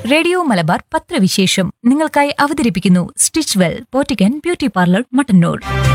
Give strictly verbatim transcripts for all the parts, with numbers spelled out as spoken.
Radio Malabar പത്രവിശേഷം നിങ്ങൾക്കായി അവതരിപ്പിക്കുന്നു stitch well പോറ്റിക്കൻ beauty parlour Mattannur.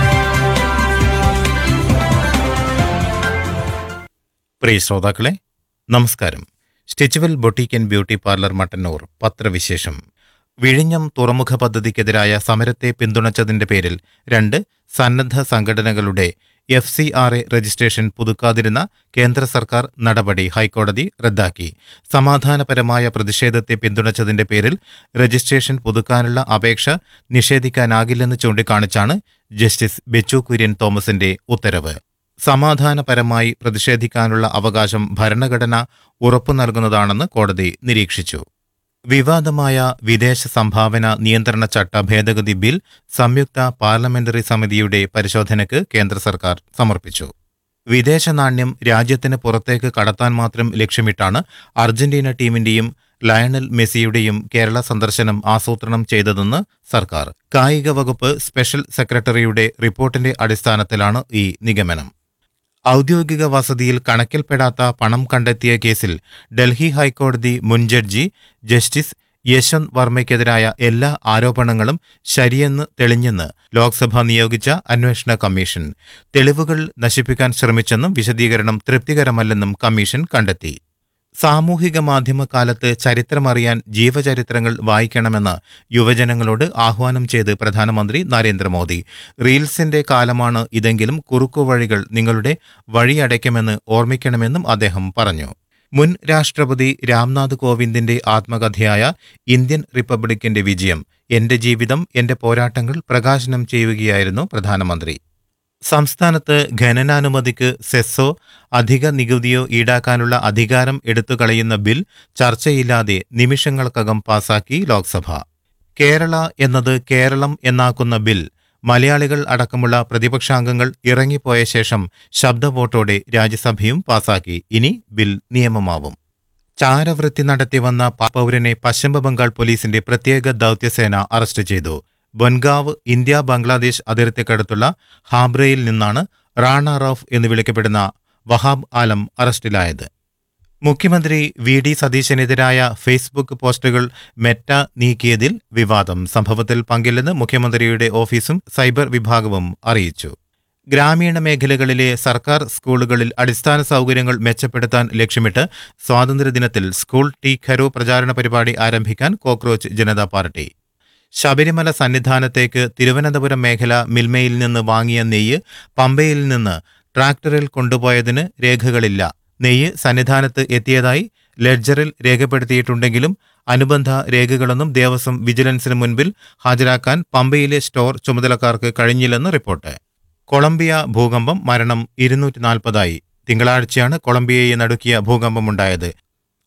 പ്രിയ ശ്രോതാക്കളെ നമസ്കാരം. Stitch well boutique and beauty parlour Mattannur പത്രവിശേഷം. വിഴിഞ്ഞം തുറമുഖ പദ്ധതിക്കെതിരായ സമരത്തെ പിന്തുണച്ചതിന്റെ പേരിൽ രണ്ട് സന്നദ്ധ സംഘടനകളുടെ F C R A registration പുതുക്കാതിരുന്ന കേന്ദ്ര സർക്കാർ നടപടി ഹൈക്കോടതി റദ്ദാക്കി. സമാധാനപരമായ പ്രതിഷേധത്തെ പിന്തുണച്ചതിന്റെ പേരിൽ രജിസ്ട്രേഷൻ പുതുക്കാനുള്ള അപേക്ഷ നിഷേധിക്കാനാകില്ലെന്ന് ചൂണ്ടിക്കാണിച്ചാണ് ജസ്റ്റിസ് ബെച്ചു കുര്യൻ തോമസിന്റെ ഉത്തരവ്. സമാധാനപരമായി പ്രതിഷേധിക്കാനുള്ള അവകാശം ഭരണഘടന ഉറപ്പു നൽകുന്നതാണെന്ന് കോടതി നിരീക്ഷിച്ചു. വിവാദമായ വിദേശ സംഭാവന നിയന്ത്രണ ചട്ട ഭേദഗതി ബിൽ സംയുക്ത പാർലമെന്ററി സമിതിയുടെ പരിശോധനയ്ക്ക് കേന്ദ്ര സർക്കാർ സമർപ്പിച്ചു. വിദേശ നാണ്യം രാജ്യത്തിന് പുറത്തേക്ക് കടത്താൻ മാത്രം ലക്ഷ്യമിട്ടാണ് അർജന്റീന ടീമിന്റെയും ലയണൽ മെസ്സിയുടെയും കേരള സന്ദർശനം ആസൂത്രണം ചെയ്തതെന്ന് സർക്കാർ. കായിക വകുപ്പ് സ്പെഷ്യൽ സെക്രട്ടറിയുടെ റിപ്പോർട്ടിന്റെ അടിസ്ഥാനത്തിലാണ് ഈ നിഗമനം. ഔദ്യോഗിക വസതിയിൽ കണക്കിൽപ്പെടാത്ത പണം കണ്ടെത്തിയ കേസിൽ ഡൽഹി ഹൈക്കോടതി മുൻ ജഡ്ജി ജസ്റ്റിസ് യശ്വന്ത് വർമ്മയ്ക്കെതിരായ എല്ലാ ആരോപണങ്ങളും ശരിയെന്ന് തെളിഞ്ഞെന്ന് ലോക്സഭ നിയോഗിച്ച അന്വേഷണ കമ്മീഷൻ. തെളിവുകൾ നശിപ്പിക്കാൻ ശ്രമിച്ചെന്നും വിശദീകരണം തൃപ്തികരമല്ലെന്നും കമ്മീഷൻ കണ്ടെത്തി. സാമൂഹിക മാധ്യമകാലത്ത് ചരിത്രമറിയാൻ ജീവചരിത്രങ്ങൾ വായിക്കണമെന്ന് യുവജനങ്ങളോട് ആഹ്വാനം ചെയ്ത് പ്രധാനമന്ത്രി നരേന്ദ്രമോദി. റീൽസിന്റെ കാലമാണ് ഇതെങ്കിലും കുറുക്കുവഴികൾ നിങ്ങളുടെ വഴിയടയ്ക്കുമെന്ന് ഓർമ്മിക്കണമെന്നും അദ്ദേഹം പറഞ്ഞു. മുൻ രാഷ്ട്രപതി രാംനാഥ് കോവിന്ദിന്റെ ആത്മകഥയായ ഇന്ത്യൻ റിപ്പബ്ലിക്കിന്റെ വിജയം, എന്റെ ജീവിതം എന്റെ പോരാട്ടങ്ങൾ പ്രകാശനം ചെയ്യുകയായിരുന്നു പ്രധാനമന്ത്രി. സംസ്ഥാനത്ത് ഖനനാനുമതിക്ക് സെസ്സോ അധിക നികുതിയോ ഈടാക്കാനുള്ള അധികാരം എടുത്തുകളയുന്ന ബിൽ ചർച്ചയില്ലാതെ നിമിഷങ്ങൾക്കകം പാസാക്കി ലോക്സഭ. കേരള എന്നത് കേരളം എന്നാക്കുന്ന ബിൽ മലയാളികൾ അടക്കമുള്ള പ്രതിപക്ഷാംഗങ്ങൾ ഇറങ്ങിപ്പോയ ശേഷം ശബ്ദവോട്ടോടെ രാജ്യസഭയും പാസാക്കി. ഇനി ബിൽ നിയമമാവും. ചാരവൃത്തി നടത്തിവന്ന പൗരനെ പശ്ചിമബംഗാൾ പോലീസിന്റെ പ്രത്യേക ദൗത്യസേന അറസ്റ്റ് ചെയ്തു. ബൊൻഗാവ് ഇന്ത്യ ബംഗ്ലാദേശ് അതിർത്തിക്കടുത്തുള്ള ഹാബ്രയിൽ നിന്നാണ് റാണ റൌഫ് എന്ന് വിളിക്കപ്പെടുന്ന വഹാബ് ആലം അറസ്റ്റിലായത്. മുഖ്യമന്ത്രി വി ഡി സതീശനെതിരായ ഫേസ്ബുക്ക് പോസ്റ്റുകൾ മെറ്റ നീക്കിയതിൽ വിവാദം. സംഭവത്തിൽ പങ്കില്ലെന്ന് മുഖ്യമന്ത്രിയുടെ ഓഫീസും സൈബർ വിഭാഗവും അറിയിച്ചു. ഗ്രാമീണ മേഖലകളിലെ സർക്കാർ സ്കൂളുകളിൽ അടിസ്ഥാന സൗകര്യങ്ങൾ മെച്ചപ്പെടുത്താൻ ലക്ഷ്യമിട്ട് സ്വാതന്ത്ര്യദിനത്തിൽ സ്കൂൾ ടീ ഖരോ പ്രചാരണ പരിപാടി ആരംഭിക്കാൻ കോക്രോച്ച് ജനതാ പാർട്ടി. ശബരിമല സന്നിധാനത്തേക്ക് തിരുവനന്തപുരം മേഖല മിൽമയിൽ നിന്ന് വാങ്ങിയ നെയ്യ് പമ്പയിൽ നിന്ന് ട്രാക്ടറിൽ കൊണ്ടുപോയതിന് രേഖകളില്ല. നെയ്യ് സന്നിധാനത്ത് എത്തിയതായി ലെഡ്ജറിൽ രേഖപ്പെടുത്തിയിട്ടുണ്ടെങ്കിലും അനുബന്ധ രേഖകളൊന്നും ദേവസ്വം വിജിലൻസിന് മുൻപിൽ ഹാജരാക്കാൻ പമ്പയിലെ സ്റ്റോർ ചുമതലക്കാർക്ക് കഴിഞ്ഞില്ലെന്ന് റിപ്പോർട്ട്. കൊളംബിയ ഭൂകമ്പം, മരണം ഇരുന്നൂറ്റി നാൽപ്പതായി. തിങ്കളാഴ്ചയാണ് കൊളംബിയയെ നടുക്കിയ ഭൂകമ്പമുണ്ടായത്.